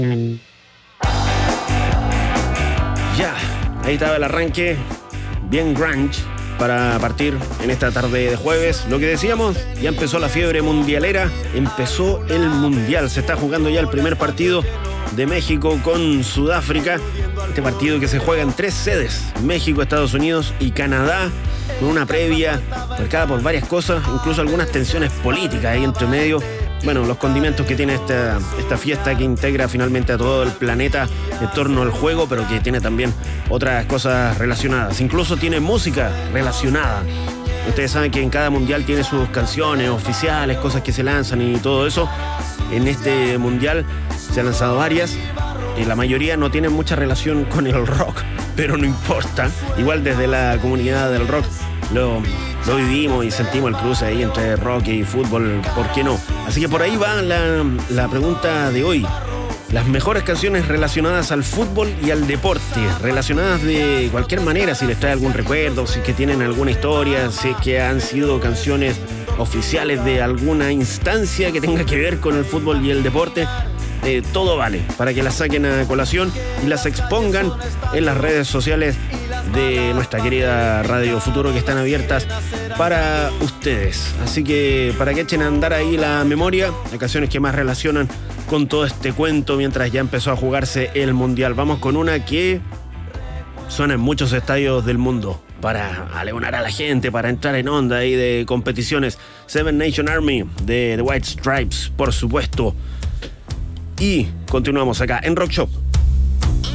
Ya, ahí estaba el arranque, bien grunge, para partir en esta tarde de jueves. Lo que decíamos, ya empezó la fiebre mundialera, empezó el mundial, se está jugando ya el primer partido de México con Sudáfrica. Este partido que se juega en 3 sedes, México, Estados Unidos y Canadá, con una previa marcada por varias cosas, incluso algunas tensiones políticas ahí entre medio. Bueno, los condimentos que tiene esta fiesta que integra finalmente a todo el planeta en torno al juego, pero que tiene también otras cosas relacionadas. Incluso tiene música relacionada. Ustedes saben que en cada mundial tiene sus canciones oficiales, cosas que se lanzan y todo eso. En este mundial se han lanzado varias y la mayoría no tienen mucha relación con el rock, pero no importa. Igual desde la comunidad del rock lo vivimos y sentimos el cruce ahí entre rock y fútbol, ¿por qué no? Así que por ahí va la pregunta de hoy. Las mejores canciones relacionadas al fútbol y al deporte, relacionadas de cualquier manera, si les trae algún recuerdo, si es que tienen alguna historia, si es que han sido canciones oficiales de alguna instancia que tenga que ver con el fútbol y el deporte. Todo vale para que las saquen a colación y las expongan en las redes sociales de nuestra querida Radio Futuro, que están abiertas para ustedes. Así que para que echen a andar ahí la memoria, las canciones que más relacionan con todo este cuento mientras ya empezó a jugarse el mundial. Vamos con una que suena en muchos estadios del mundo para alegonar a la gente, para entrar en onda ahí de competiciones. Seven Nation Army de The White Stripes, por supuesto. Y continuamos acá en Rock Shop.